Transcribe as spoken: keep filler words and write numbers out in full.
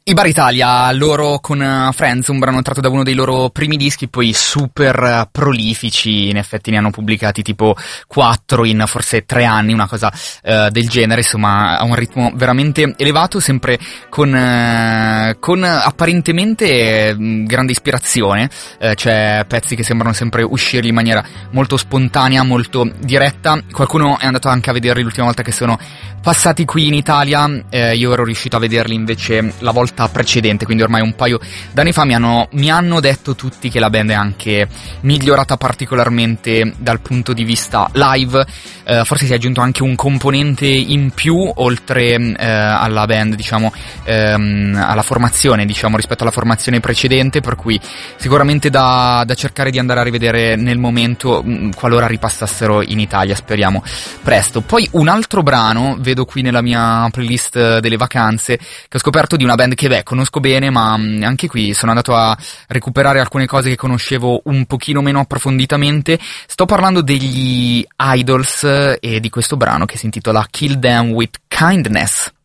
I Bar Italia, loro con uh, Friends, un brano tratto da uno dei loro primi dischi, poi super uh, prolifici, in effetti ne hanno pubblicati tipo quattro in forse tre anni, una cosa uh, del genere, insomma a un ritmo veramente elevato, sempre con, uh, con apparentemente uh, grande ispirazione, uh, c'è pezzi che sembrano sempre uscirgli in maniera molto spontanea, molto diretta. Qualcuno è andato anche a vederli l'ultima volta che sono passati qui in Italia, eh, io ero riuscito a vederli invece la volta precedente, quindi ormai un paio d'anni fa. Mi hanno, mi hanno detto tutti che la band è anche migliorata particolarmente dal punto di vista live, eh, forse si è aggiunto anche un componente in più oltre eh, alla band, diciamo ehm, alla formazione, diciamo rispetto alla formazione precedente, per cui sicuramente da, da cercare di andare a rivedere nel momento, mh, qualora ripassassero in Italia, speriamo presto. Poi un altro brano vedo qui nella mia playlist delle vacanze, che ho scoperto di una band che beh conosco bene, ma anche qui sono andato a recuperare alcune cose che conoscevo un pochino meno approfonditamente. Sto parlando degli Idols e di questo brano che si intitola Kill Them With Kindness.